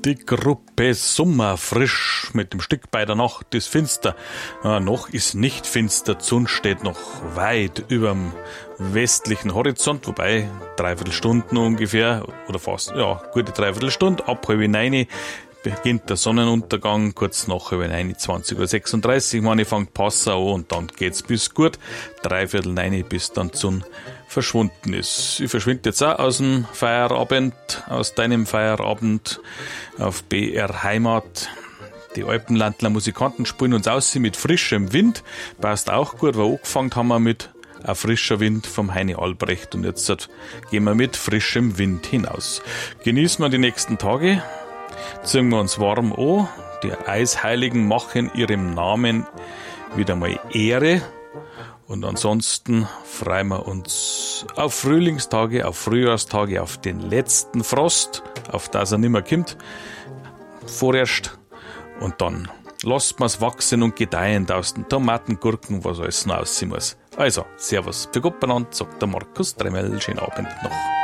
Die Gruppe Sommerfrisch mit dem Stück Bei der Nacht ist finster. Noch ist nicht finster, die Sonne steht noch weit überm westlichen Horizont, wobei 3/4 Stunden ungefähr, oder fast, gute 3/4 Stunde, ab 8:30 beginnt der Sonnenuntergang, kurz nach 20:36 Uhr, meine fängt Passau an und dann geht's bis gut 8:45, bis dann die Sonne verschwunden ist. Ich verschwinde jetzt auch aus dem Feierabend, aus deinem Feierabend auf BR Heimat. Die Alpenlandler Musikanten spielen uns aus mit frischem Wind, passt auch gut, weil angefangen haben wir mit ein frischer Wind vom Heini Albrecht und jetzt gehen wir mit frischem Wind hinaus. Genießen wir die nächsten Tage. Ziehen wir uns warm an. Die Eisheiligen machen ihrem Namen wieder mal Ehre. Und ansonsten freuen wir uns auf Frühlingstage, auf Frühjahrstage, auf den letzten Frost, auf das er nimmer kommt, vorerst. Und dann lasst man es wachsen und gedeihen aus den Tomaten, Gurken, was alles noch aussehen muss. Also, Servus, für Gott benannt, sagt der Markus Dremmel, schönen Abend noch.